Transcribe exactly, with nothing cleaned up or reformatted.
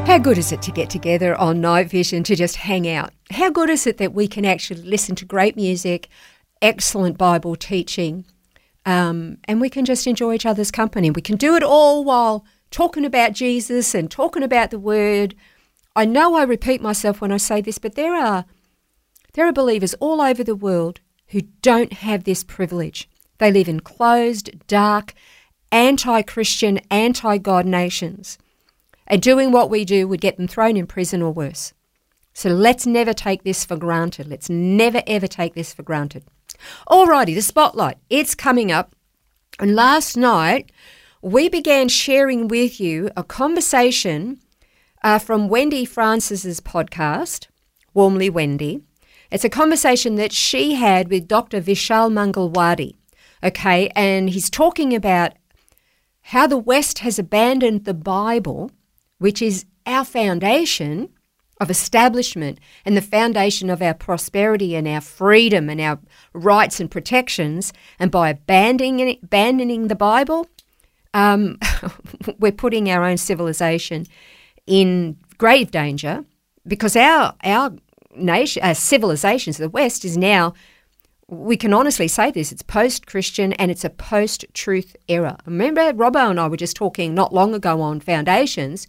How good is it to get together on Night Vision to just hang out? How good is it that we can actually listen to great music, excellent Bible teaching, um, and we can just enjoy each other's company. We can do it all while talking about Jesus and talking about the Word. I know I repeat myself when I say this, but there are there are believers all over the world who don't have this privilege. They live in closed, dark, anti-Christian, anti-God nations. And doing what we do would get them thrown in prison or worse. So let's never take this for granted. Let's never, ever take this for granted. Alrighty, the spotlight. It's coming up. And last night, we began sharing with you a conversation uh, from Wendy Francis's podcast, Warmly Wendy. It's a conversation that she had with Doctor Vishal Mangalwadi. Okay, and he's talking about how the West has abandoned the Bible, which is our foundation of establishment and the foundation of our prosperity and our freedom and our rights and protections. And by abandoning, abandoning the Bible, um, we're putting our own civilization in grave danger, because our our nation, our civilizations, the West, is now, we can honestly say this, it's post-Christian and it's a post-truth era. Remember, Robbo and I were just talking not long ago on foundations.